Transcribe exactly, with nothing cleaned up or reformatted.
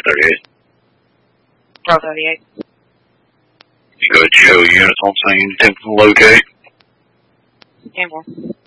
thirty-eight. Bravo thirty-eight. You go show units on scene, attempt to locate. ten four.